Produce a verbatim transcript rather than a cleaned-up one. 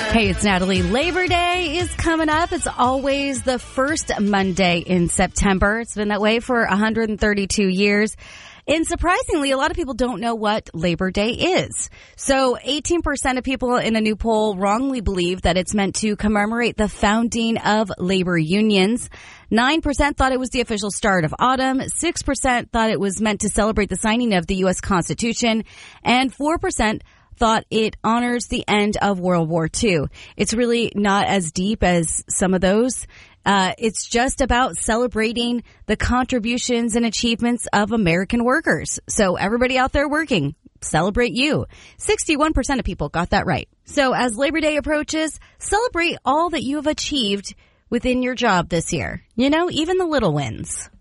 Hey, it's Natalie. Labor Day is coming up. It's always the first Monday in September. It's been that way for one hundred thirty-two years. And surprisingly, a lot of people don't know what Labor Day is. So eighteen percent of people in a new poll wrongly believe that it's meant to commemorate the founding of labor unions. nine percent thought it was the official start of autumn. six percent thought it was meant to celebrate the signing of the U S Constitution. And four percent thought it honors the end of World War Two. It's really not as deep as some of those. Uh, it's just about celebrating the contributions and achievements of American workers. So everybody out there working, celebrate you. sixty-one percent of people got that right. So as Labor Day approaches, celebrate all that you have achieved within your job this year. You know, even the little wins.